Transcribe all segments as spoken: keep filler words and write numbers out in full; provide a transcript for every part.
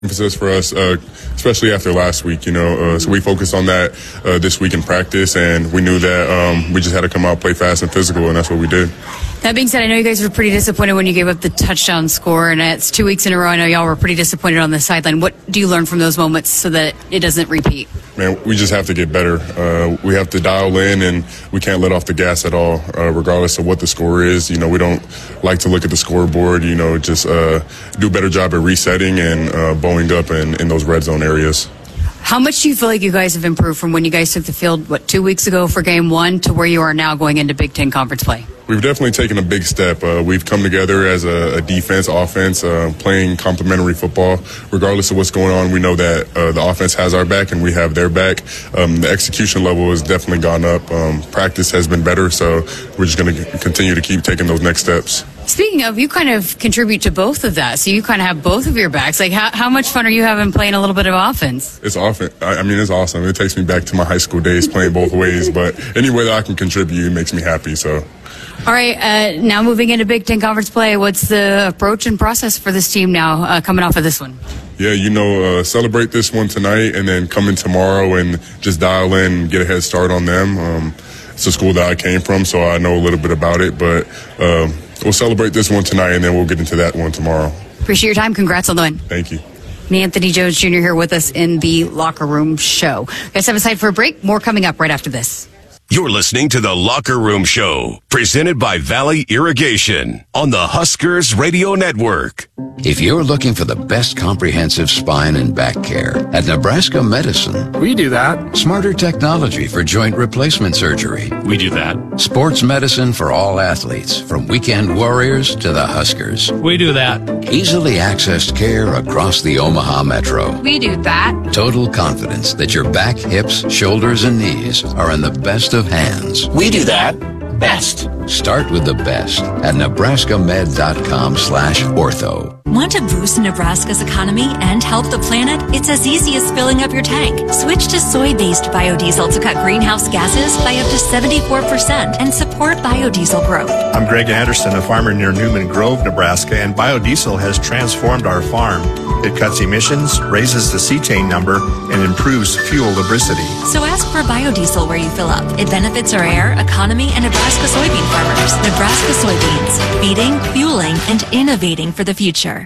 Emphasis for us, uh, especially after last week, you know, uh, so we focused on that uh, this week in practice, and we knew that um, we just had to come out, play fast and physical, and that's what we did. That being said, I know you guys were pretty disappointed when you gave up the touchdown score, and it's two weeks in a row. I know y'all were pretty disappointed on the sideline. What do you learn from those moments so that it doesn't repeat? Man, we just have to get better. Uh, we have to dial in, and we can't let off the gas at all, uh, regardless of what the score is. You know, we don't like to look at the scoreboard, you know, just uh, do a better job at resetting and uh, bowing up in, in those red zone areas. How much do you feel like you guys have improved from when you guys took the field, what, two weeks ago for game one to where you are now going into Big Ten Conference play? We've definitely taken a big step. Uh, we've come together as a, a defense, offense, uh, playing complementary football. Regardless of what's going on, we know that uh, the offense has our back and we have their back. Um, the execution level has definitely gone up. Um, practice has been better, so we're just going to continue to keep taking those next steps. Speaking of, you kind of contribute to both of that, so you kind of have both of your backs. Like, how, how much fun are you having playing a little bit of offense? It's often, I mean, it's awesome. It takes me back to my high school days playing both ways, but any way that I can contribute, it makes me happy, so. All right, uh, now moving into Big Ten Conference play, what's the approach and process for this team now uh, coming off of this one? Yeah, you know, uh, celebrate this one tonight and then come in tomorrow and just dial in and get a head start on them. Um, it's a school that I came from, so I know a little bit about it, but um, we'll celebrate this one tonight and then we'll get into that one tomorrow. Appreciate your time. Congrats on the win. Thank you. Anthony Jones Junior here with us in the Locker Room Show. Guys, have aside for a break. More coming up right after this. You're listening to the Locker Room Show, presented by Valley Irrigation on the Huskers Radio Network. If you're looking for the best comprehensive spine and back care, at Nebraska Medicine, we do that. Smarter technology for joint replacement surgery, we do that. Sports medicine for all athletes, from weekend warriors to the Huskers, we do that. Easily accessed care across the Omaha Metro, we do that. Total confidence that your back, hips, shoulders, and knees are in the best of hands. We do that best. Start with the best at nebraskamed.com slash ortho. Want to boost Nebraska's economy and help the planet? It's as easy as filling up your tank. Switch to soy-based biodiesel to cut greenhouse gases by up to seventy-four percent and support biodiesel growth. I'm Greg Anderson, a farmer near Newman Grove, Nebraska, and biodiesel has transformed our farm. It cuts emissions, raises the cetane number, and improves fuel lubricity. So ask for biodiesel where you fill up. It benefits our air, economy, and Nebraska soybean farmers. Nebraska soybeans, feeding, fueling, and innovating for the future.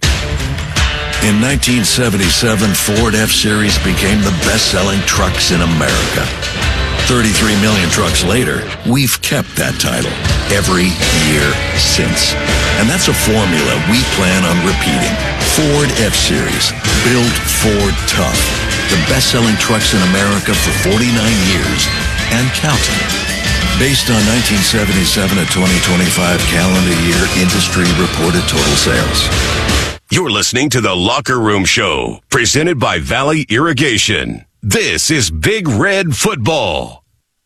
In nineteen seventy-seven, Ford F-Series became the best-selling trucks in America. thirty-three million trucks later, we've kept that title every year since. And that's a formula we plan on repeating. Ford F-Series, built Ford tough. The best-selling trucks in America for forty-nine years and counting. Based on nineteen seventy-seven to twenty twenty-five calendar year industry reported total sales. You're listening to the Locker Room Show, presented by Valley Irrigation. This is Big Red Football.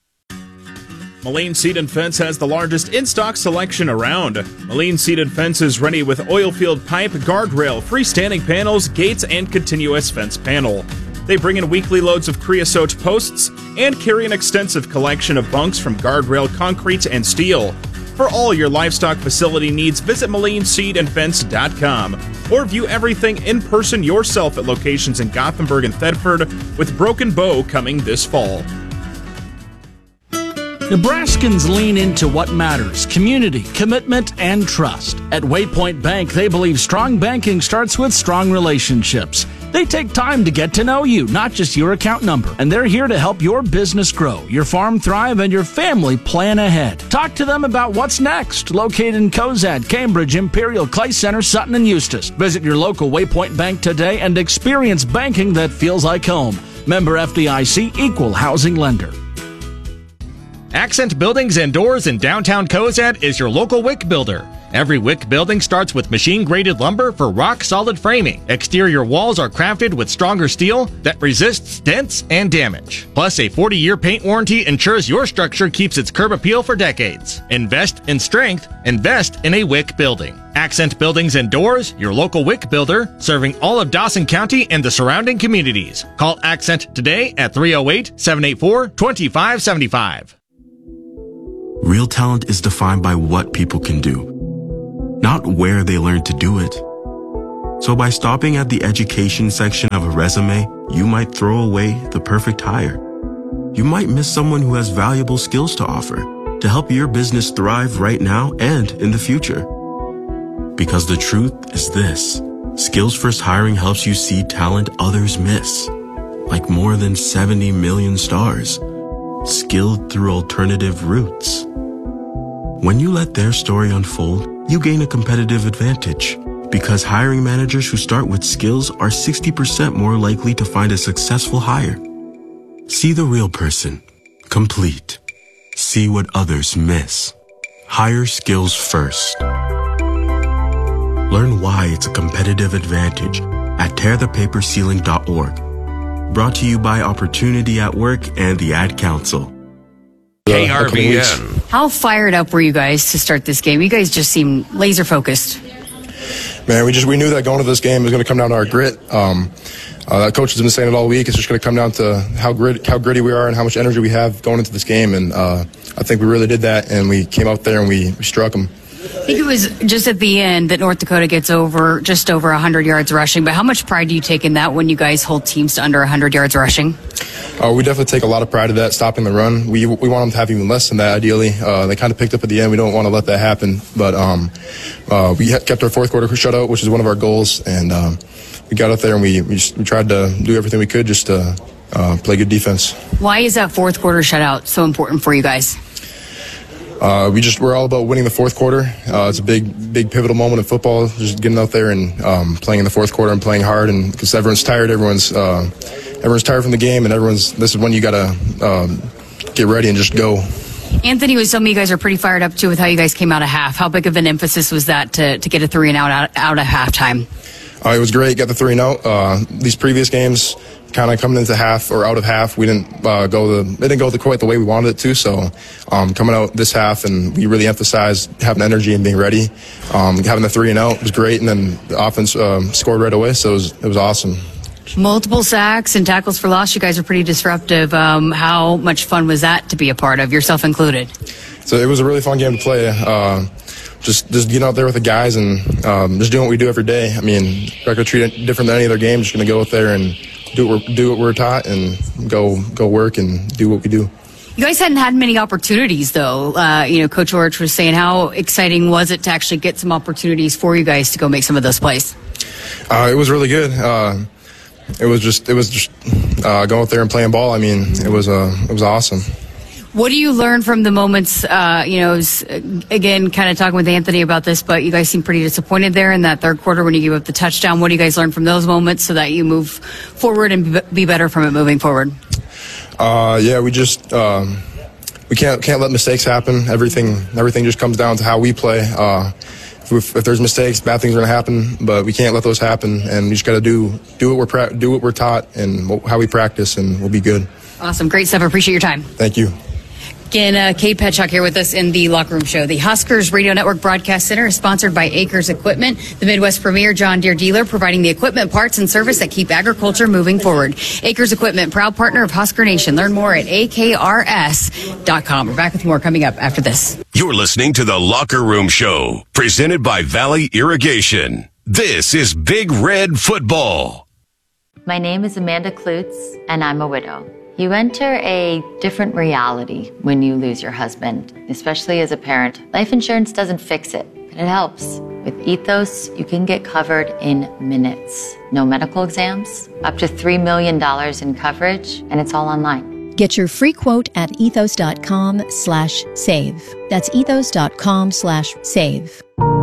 Moline Seed and Fence has the largest in-stock selection around. Moline Seed and Fence is ready with oil-filled pipe, guardrail, freestanding panels, gates, and continuous fence panel. They bring in weekly loads of creosote posts and carry an extensive collection of bunks from guardrail, concrete, and steel. For all your livestock facility needs, visit moline seed and fence dot com or view everything in person yourself at locations in Gothenburg and Thedford, with Broken Bow coming this fall. Nebraskans lean into what matters: community, commitment, and trust. At Waypoint Bank, they believe strong banking starts with strong relationships. They take time to get to know you, not just your account number. And they're here to help your business grow, your farm thrive, and your family plan ahead. Talk to them about what's next. Located in Cozad, Cambridge, Imperial, Clay Center, Sutton, and Eustis. Visit your local Waypoint Bank today and experience banking that feels like home. Member F D I C, Equal Housing Lender. Accent Buildings and Doors in downtown Cozad is your local W I C builder. Every W I C building starts with machine-graded lumber for rock-solid framing. Exterior walls are crafted with stronger steel that resists dents and damage. Plus, a forty-year paint warranty ensures your structure keeps its curb appeal for decades. Invest in strength. Invest in a W I C building. Accent Buildings and Doors, your local W I C builder, serving all of Dawson County and the surrounding communities. Call Accent today at three oh eight, seven eight four, two five seven five. Real talent is defined by what people can do, not where they learn to do it. So by stopping at the education section of a resume, you might throw away the perfect hire. You might miss someone who has valuable skills to offer to help your business thrive right now and in the future. Because the truth is this, Skills First Hiring helps you see talent others miss, like more than seventy million stars, skilled through alternative routes. When you let their story unfold, you gain a competitive advantage because hiring managers who start with skills are sixty percent more likely to find a successful hire. See the real person, complete. See what others miss. Hire skills first. Learn why it's a competitive advantage at tear the paper ceiling dot org. Brought to you by Opportunity at Work and the Ad Council. K R B N. How fired up were you guys to start this game? You guys just seem laser focused. Man, we just we knew that going to this game was going to come down to our grit. Um, uh, that coach has been saying it all week. It's just going to come down to how grit, how gritty we are and how much energy we have going into this game. And uh, I think we really did that. And we came out there and we, we struck them. I think it was just at the end that North Dakota gets over just over one hundred yards rushing. But how much pride do you take in that when you guys hold teams to under one hundred yards rushing? Uh, we definitely take a lot of pride in that, stopping the run. We we want them to have even less than that, ideally. Uh, they kind of picked up at the end. We don't want to let that happen. But um, uh, we kept our fourth quarter shutout, which is one of our goals. And um, we got out there and we, we, just, we tried to do everything we could just to uh, play good defense. Why is that fourth quarter shutout so important for you guys? Uh, we just we're all about winning the fourth quarter. Uh, it's a big, big pivotal moment in football. Just getting out there and um, playing in the fourth quarter and playing hard, and because everyone's tired, everyone's uh, everyone's tired from the game, and everyone's this is when you gotta um, get ready and just go. Anthony was telling me you guys are pretty fired up too with how you guys came out of half. How big of an emphasis was that to to get a three and out out, out of halftime? Uh, it was great. Got the three and out. Uh, these previous games, kind of coming into half or out of half, we didn't uh, go the it didn't go the quite the way we wanted it to. So um, coming out this half, and we really emphasized having energy and being ready. Um, having the three and out was great, and then the offense um, scored right away. So it was, it was awesome. Multiple sacks and tackles for loss. You guys are pretty disruptive. Um, how much fun was that to be a part of, yourself included? So it was a really fun game to play. Uh, Just, just getting out there with the guys and um, just doing what we do every day. I mean, we're not going to treat it different than any other game. Just going to go out there and do what we're, do what we're taught and go go work and do what we do. You guys hadn't had many opportunities, though. Uh, you know, Coach Orich was saying, how exciting was it to actually get some opportunities for you guys to go make some of those plays? Uh, it was really good. Uh, it was just, it was just uh, going out there and playing ball. I mean, it was, uh, it was awesome. What do you learn from the moments, uh, you know, was, again, kind of talking with Anthony about this, but you guys seem pretty disappointed there in that third quarter when you gave up the touchdown. What do you guys learn from those moments so that you move forward and be better from it moving forward? Uh, yeah, we just, um, we can't, can't let mistakes happen. Everything, everything just comes down to how we play. Uh, if, if there's mistakes, bad things are going to happen, but we can't let those happen. And we just got to do, do what we're, pra- do what we're taught and how we practice, and we'll be good. Awesome. Great stuff. I appreciate your time. Thank you. Again, uh, Cade Petchak here with us in the Locker Room Show. The Huskers Radio Network Broadcast Center is sponsored by Acres Equipment, the Midwest premier John Deere dealer, providing the equipment, parts, and service that keep agriculture moving forward. Acres Equipment, proud partner of Husker Nation. Learn more at A K R S dot com. We're back with more coming up after this. You're listening to the Locker Room Show, presented by Valley Irrigation. This is Big Red Football. My name is Amanda Klutz, and I'm a widow. You enter a different reality when you lose your husband, especially as a parent. Life insurance doesn't fix it, but it helps. With Ethos, you can get covered in minutes. No medical exams, up to three million dollars in coverage, and it's all online. Get your free quote at ethos.com slash save. That's ethos.com slash save.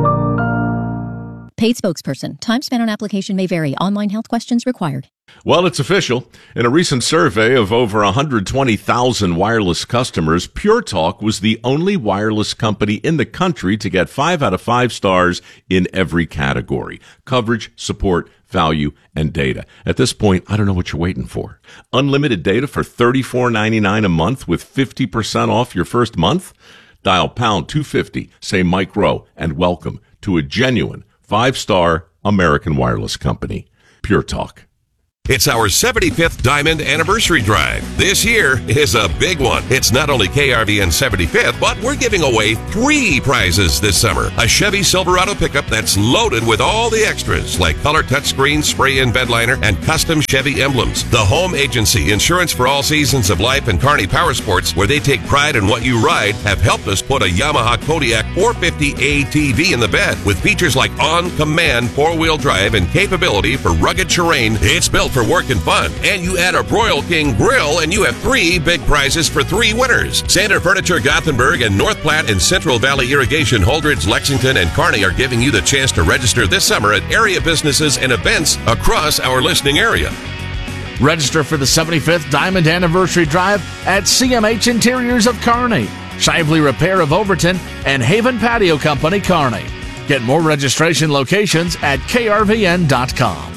Paid spokesperson. Time spent on application may vary. Online health questions required. Well, it's official. In a recent survey of over one hundred twenty thousand wireless customers, Pure Talk was the only wireless company in the country to get five out of five stars in every category: coverage, support, value, and data. At this point, I don't know what you're waiting for. Unlimited data for thirty-four ninety-nine a month with fifty percent off your first month? Dial pound two fifty, say Mike Rowe, and welcome to a genuine five-star American wireless company, Pure Talk. It's our seventy-fifth Diamond Anniversary Drive. This year is a big one. It's not only K R V N seventy-fifth, but we're giving away three prizes this summer. A Chevy Silverado pickup that's loaded with all the extras, like color touchscreen, spray-in bed liner, and custom Chevy emblems. The Home Agency, insurance for all seasons of life, and Kearney Power Sports, where they take pride in what you ride, have helped us put a Yamaha Kodiak four fifty A T V in the bed. With features like on-command four-wheel drive and capability for rugged terrain, it's built for work and fun. And you add a Broil King grill and you have three big prizes for three winners. Sander Furniture Gothenburg and North Platte and Central Valley Irrigation Holdridge, Lexington, and Kearney are giving you the chance to register this summer at area businesses and events across our listening area. Register for the seventy-fifth Diamond Anniversary Drive at C M H Interiors of Kearney, Shively Repair of Overton, and Haven Patio Company, Kearney. Get more registration locations at K R V N dot com.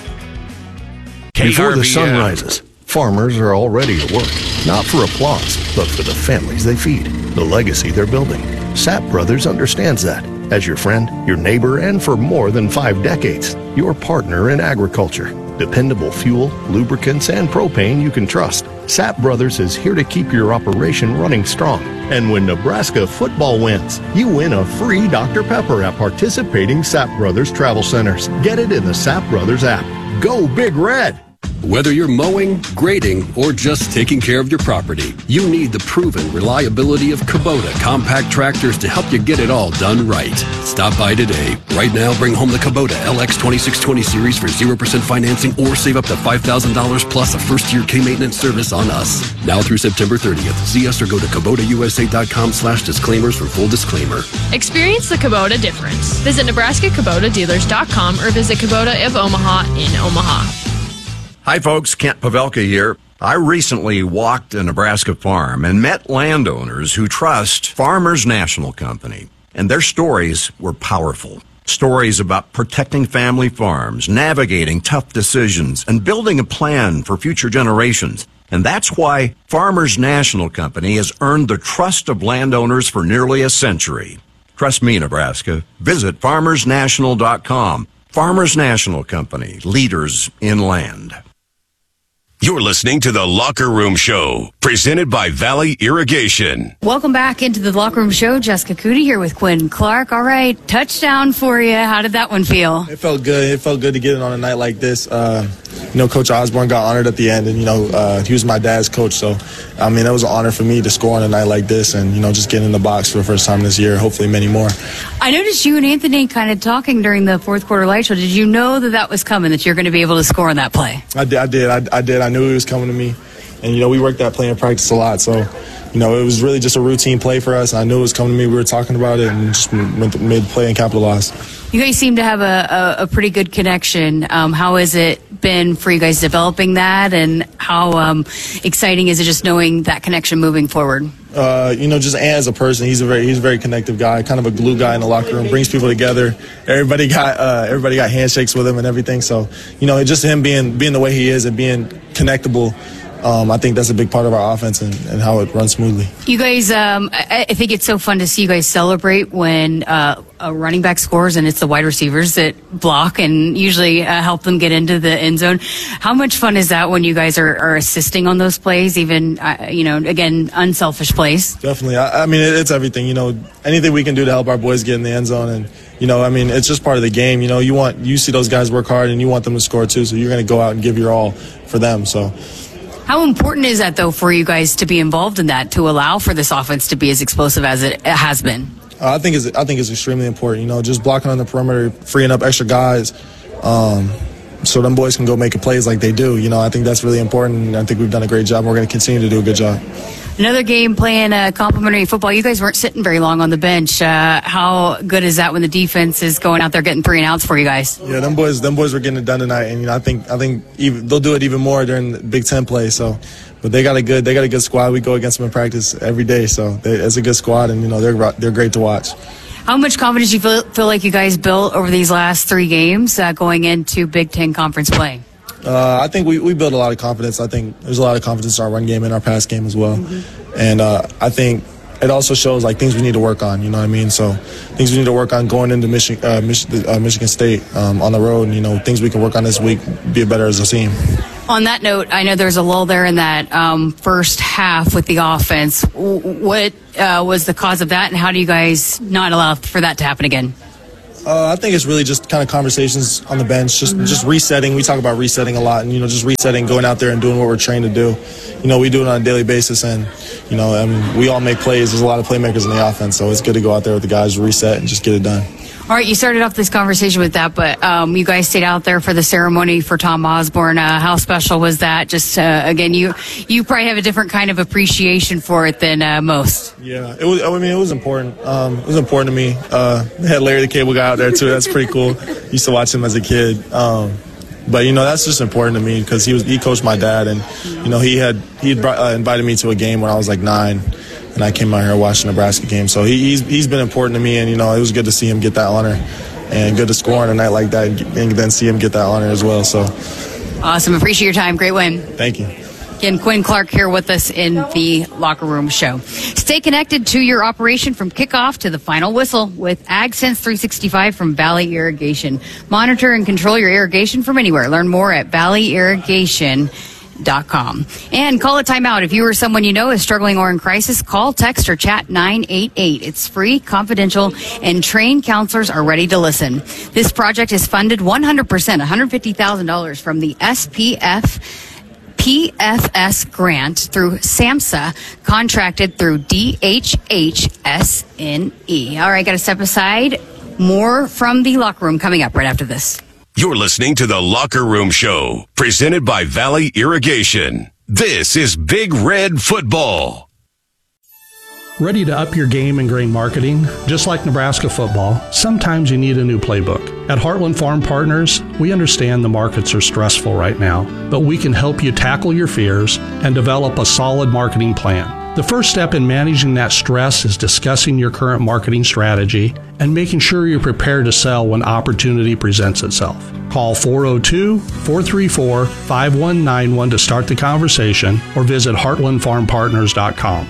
Before the sun rises, farmers are already at work, not for applause, but for the families they feed, the legacy they're building. Sapp Brothers understands that. As your friend, your neighbor, and for more than five decades, your partner in agriculture. Dependable fuel, lubricants, and propane you can trust. Sapp Brothers is here to keep your operation running strong. And when Nebraska football wins, you win a free Doctor Pepper at participating Sapp Brothers travel centers. Get it in the Sapp Brothers app. Go Big Red! Whether you're mowing, grading, or just taking care of your property, you need the proven reliability of Kubota compact tractors to help you get it all done right. Stop by today. Right now, bring home the Kubota L X twenty-six twenty series for zero percent financing or save up to five thousand dollars plus a first-year K-maintenance service on us. Now through September thirtieth. See us or go to Kubota U S A dot com slash disclaimers for full disclaimer. Experience the Kubota difference. Visit Nebraska Kubota Dealers dot com or visit Kubota of Omaha in Omaha. Hi folks, Kent Pavelka here. I recently walked a Nebraska farm and met landowners who trust Farmers National Company, and their stories were powerful. Stories about protecting family farms, navigating tough decisions, and building a plan for future generations. And that's why Farmers National Company has earned the trust of landowners for nearly a century. Trust me, Nebraska. Visit farmers national dot com. Farmers National Company, leaders in land. You're listening to The Locker Room Show, presented by Valley Irrigation. Welcome back into the Locker Room Show. Jessica Coody here with Quinn Clark. All right, touchdown for you. How did that one feel? It felt good. It felt good to get it on a night like this. Uh, you know, Coach Osborne got honored at the end, and, you know, uh, he was my dad's coach. So, I mean, it was an honor for me to score on a night like this and, you know, just get in the box for the first time this year, hopefully many more. I noticed you and Anthony kind of talking during the fourth quarter light show. Did you know that that was coming, that you're going to be able to score on that play? I did. I did. I, I did. I knew he was coming to me. And, you know, we worked that play in practice a lot. So, you know, it was really just a routine play for us. I knew it was coming to me. We were talking about it and just made the play and capitalized. You guys seem to have a, a, a pretty good connection. Um, how has it been for you guys developing that, and how um, exciting is it just knowing that connection moving forward? Uh, you know, just as a person, he's a very he's a very connective guy, kind of a glue guy in the locker room, brings people together. Everybody got uh, everybody got handshakes with him and everything. So, you know, just him being being the way he is and being connectable. Um, I think that's a big part of our offense and, and how it runs smoothly. You guys, um, I, I think it's so fun to see you guys celebrate when uh, a running back scores, and it's the wide receivers that block and usually uh, help them get into the end zone. How much fun is that when you guys are, are assisting on those plays, even, uh, you know, again, unselfish plays? Definitely. I, I mean, it, it's everything. You know, anything we can do to help our boys get in the end zone. And, you know, I mean, it's just part of the game. You know, you want you see those guys work hard, and you want them to score too, so you're going to go out and give your all for them. So. How important is that, though, for you guys to be involved in that, to allow for this offense to be as explosive as it has been? Uh, I think it's I think it's extremely important. You know, just blocking on the perimeter, freeing up extra guys, um, so them boys can go make plays like they do. You know, I think that's really important. I think we've done a great job. And we're going to continue to do a good job. Another game playing uh, complimentary football. You guys weren't sitting very long on the bench. Uh, how good is that when the defense is going out there getting three and outs for you guys? Yeah, them boys, them boys were getting it done tonight, and you know, I think, I think even, they'll do it even more during the Big Ten play. So, but they got a good, they got a good squad. We go against them in practice every day, so they, it's a good squad, and you know, they're they're great to watch. How much confidence do you feel, feel like you guys built over these last three games uh, going into Big Ten conference play? Uh, I think we, we built a lot of confidence. I think there's a lot of confidence in our run game and our pass game as well. Mm-hmm. And uh, I think it also shows like things we need to work on. You know what I mean? So things we need to work on going into Michigan, uh, Mich- uh, Michigan State um, on the road. And, you know, things we can work on this week, be better as a team. On that note, I know there's a lull there in that um, first half with the offense. What uh, was the cause of that, and how do you guys not allow for that to happen again? Uh, I think it's really just kind of conversations on the bench, just just resetting. We talk about resetting a lot, and you know, just resetting, going out there and doing what we're trained to do. You know, we do it on a daily basis, and you know, I mean, we all make plays. There's a lot of playmakers in the offense, so it's good to go out there with the guys, reset, and just get it done. All right, you started off this conversation with that, but um, you guys stayed out there for the ceremony for Tom Osborne. Uh, how special was that? Just uh, again, you you probably have a different kind of appreciation for it than uh, most. Yeah, it was. I mean, it was important. Um, it was important to me. Uh, they had Larry the Cable Guy out there too. That's pretty cool. Used to watch him as a kid. Um, but you know, that's just important to me because he was he coached my dad, and you know, he had he had brought, uh, invited me to a game when I was like nine. And I came out here and watched the Nebraska game. So he, he's he's been important to me, and, you know, it was good to see him get that honor and good to score on a night like that and then see him get that honor as well. So awesome. Appreciate your time. Great win. Thank you. Again, Quinn Clark here with us in the Locker Room Show. Stay connected to your operation from kickoff to the final whistle with AgSense three sixty-five from Valley Irrigation. Monitor and control your irrigation from anywhere. Learn more at valley irrigation dot com. And call a timeout. If you or someone you know is struggling or in crisis, call, text, or chat nine eight eight. It's free, confidential, and trained counselors are ready to listen. This project is funded one hundred percent, one hundred fifty thousand dollars from the S P F P F S grant through SAMHSA, contracted through D H H S N E. All right, got to step aside. More from the Locker Room coming up right after this. You're listening to The Locker Room Show, presented by Valley Irrigation. This is Big Red Football. Ready to up your game in grain marketing? Just like Nebraska football, sometimes you need a new playbook. At Heartland Farm Partners, we understand the markets are stressful right now, but we can help you tackle your fears and develop a solid marketing plan. The first step in managing that stress is discussing your current marketing strategy and making sure you're prepared to sell when opportunity presents itself. Call four oh two, four three four, five one nine one to start the conversation or visit heartland farm partners dot com.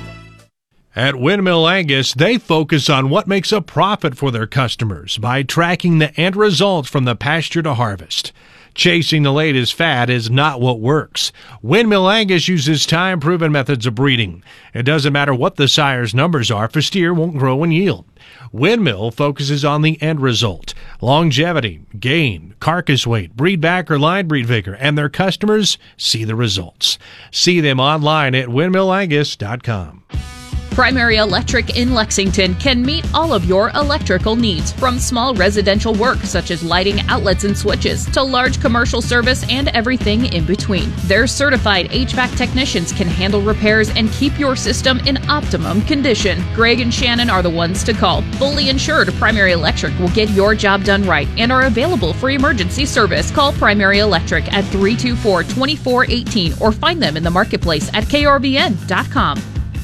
At Windmill Angus, they focus on what makes a profit for their customers by tracking the end results from the pasture to harvest. Chasing the latest fad is not what works. Windmill Angus uses time-proven methods of breeding. It doesn't matter what the sire's numbers are, for steer won't grow and yield. Windmill focuses on the end result: longevity, gain, carcass weight, breed back or line breed vigor, and their customers see the results. See them online at windmill angus dot com. Primary Electric in Lexington can meet all of your electrical needs, from small residential work such as lighting, outlets, and switches, to large commercial service and everything in between. Their certified H V A C technicians can handle repairs and keep your system in optimum condition. Greg and Shannon are the ones to call. Fully insured, Primary Electric will get your job done right and are available for emergency service. Call Primary Electric at three two four, two four one eight or find them in the marketplace at K R V N dot com.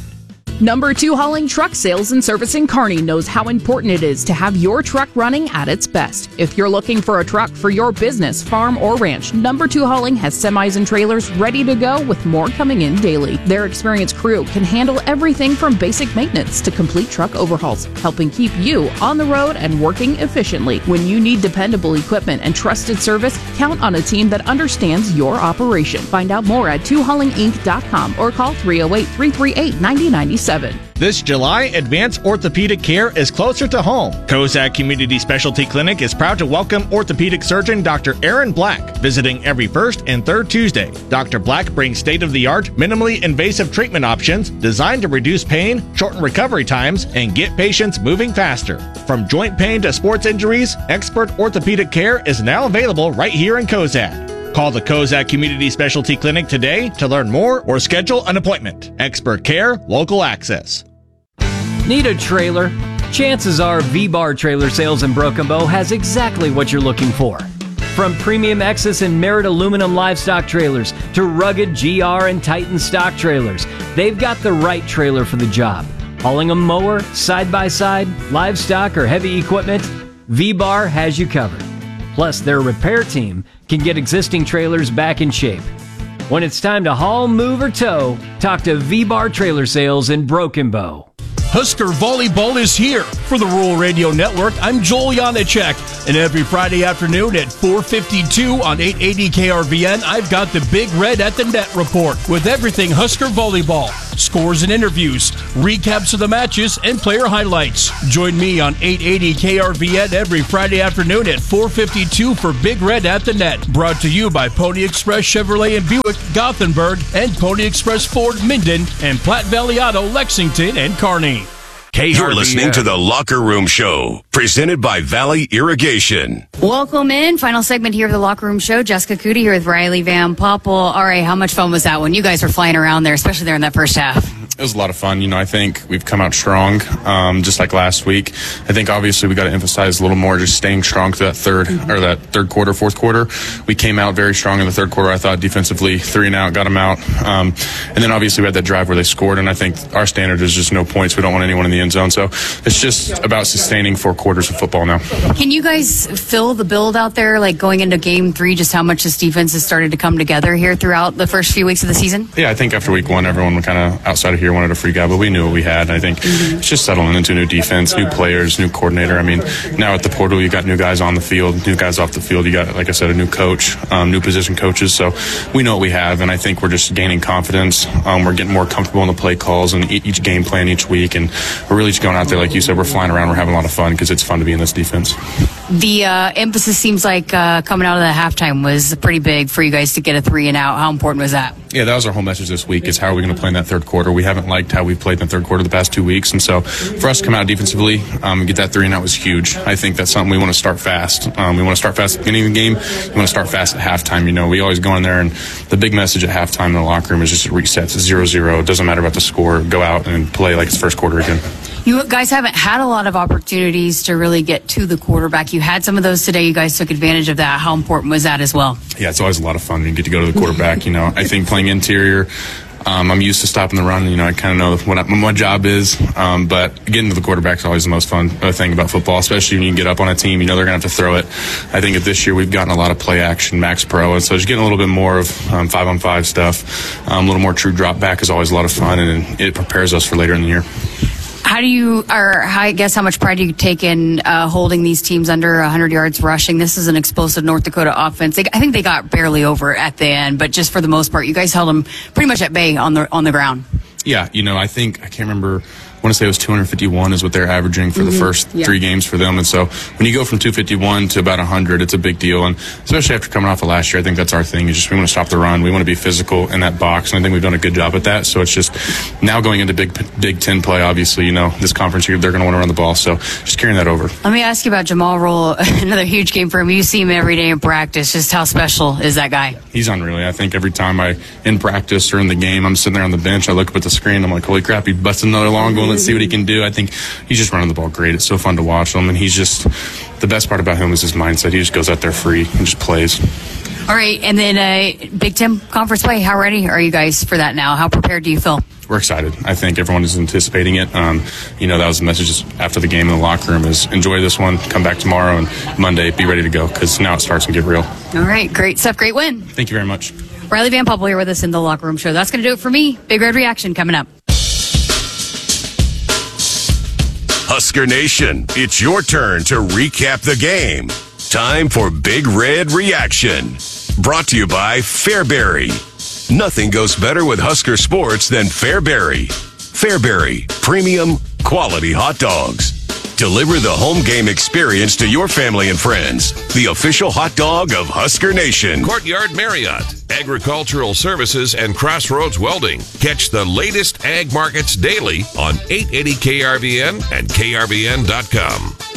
Number two Hauling Truck Sales and Service in Kearney knows how important it is to have your truck running at its best. If you're looking for a truck for your business, farm, or ranch, Number two Hauling has semis and trailers ready to go, with more coming in daily. Their experienced crew can handle everything from basic maintenance to complete truck overhauls, helping keep you on the road and working efficiently. When you need dependable equipment and trusted service, count on a team that understands your operation. Find out more at two hauling inc dot com or call three oh eight, three three eight, nine oh nine seven. This July, Advanced Orthopedic Care is closer to home. Kozak Community Specialty Clinic is proud to welcome orthopedic surgeon Doctor Aaron Black, visiting every first and third Tuesday. Doctor Black brings state-of-the-art, minimally invasive treatment options designed to reduce pain, shorten recovery times, and get patients moving faster. From joint pain to sports injuries, expert orthopedic care is now available right here in Kozak. Call the Kozak Community Specialty Clinic today to learn more or schedule an appointment. Expert care, local access. Need a trailer? Chances are V-Bar Trailer Sales in Broken Bow has exactly what you're looking for. From premium Exus and Merit aluminum livestock trailers to rugged G R and Titan stock trailers, they've got the right trailer for the job. Hauling a mower, side-by-side, livestock, or heavy equipment, V-Bar has you covered. Plus, their repair team can get existing trailers back in shape. When it's time to haul, move, or tow, talk to V-Bar Trailer Sales in Broken Bow. Husker Volleyball is here. For the Rural Radio Network, I'm Joel Janacek. And every Friday afternoon at four fifty-two on eight eighty K R V N, I've got the Big Red at the Net report with everything Husker Volleyball. Scores and interviews, recaps of the matches, and player highlights. Join me on eight eighty K R V N every Friday afternoon at four fifty-two for Big Red at the Net. Brought to you by Pony Express Chevrolet and Buick, Gothenburg, and Pony Express Ford, Minden, and Platte Valley Auto, Lexington, and Kearney. You're listening to The Locker Room Show, presented by Valley Irrigation. Welcome in. Final segment here of The Locker Room Show. Jessica Cootie here with Riley Van Poppel. All right, how much fun was that when you guys were flying around there, especially there in that first half? It was a lot of fun. You know, I think we've come out strong, um, just like last week. I think obviously we got to emphasize a little more just staying strong through that third or that third quarter, fourth quarter. We came out very strong in the third quarter. I thought defensively, three and out, got them out. Um, and then obviously we had that drive where they scored. And I think our standard is just no points. We don't want anyone in the end zone. So it's just about sustaining four quarters of football now. Can you guys fill the build out there, like going into game three, just how much this defense has started to come together here throughout the first few weeks of the season? Yeah, I think after week one, everyone kind of outside of here wanted a free guy, but we knew what we had. I think mm-hmm. it's just settling into a new defense, new players, new coordinator. I mean, now at the portal, you got new guys on the field, new guys off the field. You got, like I said, a new coach, um, new position coaches. So we know what we have, and I think we're just gaining confidence. Um, we're getting more comfortable in the play calls and each game plan each week, and we're really just going out there, like you said, we're flying around, we're having a lot of fun because it's fun to be in this defense. The uh, emphasis seems like uh, coming out of the halftime was pretty big for you guys to get a three and out. How important was that? Yeah, that was our whole message this week is how are we going to play in that third quarter. We haven't liked how we've played in the third quarter the past two weeks, and so for us to come out defensively um, and get that three and out was huge. I think that's something we want to start fast. Um, we want to start fast at the beginning of the game. We want to start fast at halftime. You know, we always go in there, and the big message at halftime in the locker room is just resets, zero zero. It doesn't matter about the score. Go out and play like it's first quarter again. You guys haven't had a lot of opportunities to really get to the quarterback. You had some of those today. You guys took advantage of that. How important was that as well? Yeah, it's always a lot of fun when you get to go to the quarterback. You know, I think playing interior, um, I'm used to stopping the run. You know, I kind of know what, I, what my job is. Um, but getting to the quarterback is always the most fun thing about football, especially when you get up on a team. You know they're going to have to throw it. I think that this year we've gotten a lot of play action, Max Pro, and so just getting a little bit more of um, five-on-five stuff. Um, a little more true drop back is always a lot of fun, and it prepares us for later in the year. How do you, or how, I guess how much pride do you take in uh, holding these teams under one hundred yards rushing? This is an explosive North Dakota offense. They, I think they got barely over at the end, but just for the most part, you guys held them pretty much at bay on the on the ground. Yeah, you know, I think, I can't remember, I want to say it was two hundred fifty-one is what they're averaging for mm-hmm. the first yeah. three games for them. And so when you go from two fifty-one to about one hundred, it's a big deal. And especially after coming off of last year, I think that's our thing is just we want to stop the run. We want to be physical in that box. And I think we've done a good job at that. So it's just now going into Big Big Ten play, obviously, you know, this conference here, they're going to want to run the ball. So just carrying that over. Let me ask you about Jamal Roll, another huge game for him. You see him every day in practice. Just how special is that guy? He's unreal. I think every time I, in practice or in the game, I'm sitting there on the bench, I look up at the screen, I'm like, holy crap, he busted another long goal. Let's see what he can do. I I think he's just running the ball great. It's so fun to watch him, and he's just the best part about him is his mindset. He just goes out there free and just plays. All right, and then uh, Big Ten conference play. How ready are you guys for that now? How prepared do you feel? We're excited. I think everyone is anticipating it. Um, you know, that was the message after the game in the locker room is enjoy this one, come back tomorrow, and Monday be ready to go because now it starts to get real. All right, great stuff. Great win. Thank you very much. Riley Van Poppel here with us in the Locker Room Show. That's going to do it for me. Big Red Reaction coming up. Husker Nation, it's your turn to recap the game. Time for Big Red Reaction. Brought to you by Fairbury. Nothing goes better with Husker sports than Fairbury. Fairbury, premium, quality hot dogs. Deliver the home game experience to your family and friends. The official hot dog of Husker Nation. Courtyard Marriott, Agricultural Services, and Crossroads Welding. Catch the latest ag markets daily on eight eighty K R V N and K R V N dot com.